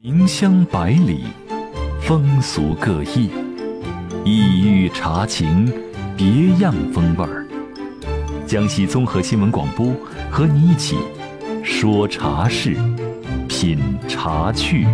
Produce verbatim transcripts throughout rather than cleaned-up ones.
名香百里，风俗各异，异域茶情，别样风味儿。江西综合新闻广播和你一起说茶事，品茶趣。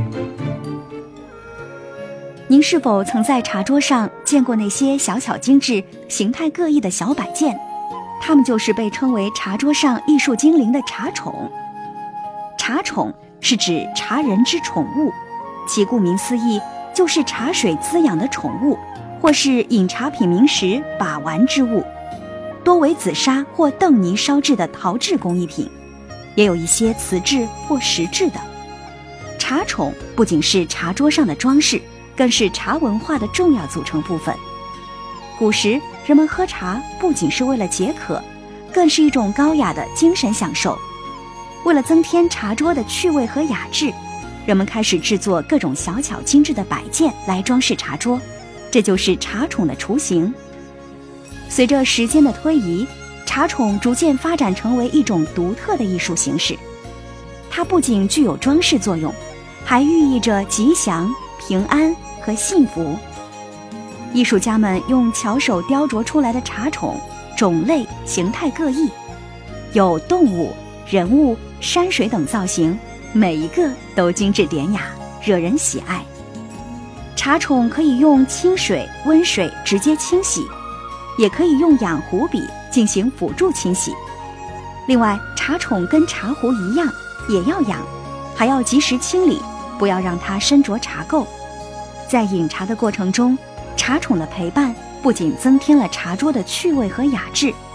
您是否曾在茶桌上见过那些小巧精致、形态各异的小摆件？它们就是被称为茶桌上艺术精灵的茶宠。茶宠是指茶人之宠物，其顾名思义，就是茶水滋养的宠物，或是饮茶品茗时把玩之物。多为紫砂或邓泥烧制的陶制工艺品，也有一些瓷制或石制的。茶宠不仅是茶桌上的装饰，更是茶文化的重要组成部分。古时人们喝茶不仅是为了解渴，更是一种高雅的精神享受。为了增添茶桌的趣味和雅致，人们开始制作各种小巧精致的摆件来装饰茶桌，这就是茶宠的雏形。随着时间的推移，茶宠逐渐发展成为一种独特的艺术形式。它不仅具有装饰作用，还寓意着吉祥、平安和幸福。艺术家们用巧手雕琢出来的茶宠，种类形态各异，有动物、人物、山水等造型，每一个都精致典雅，惹人喜爱。茶宠可以用清水、温水直接清洗，也可以用养壶笔进行辅助清洗。另外，茶宠跟茶壶一样，也要养，还要及时清理，不要让它身着茶垢。在饮茶的过程中，茶宠的陪伴不仅增添了茶桌的趣味和雅致，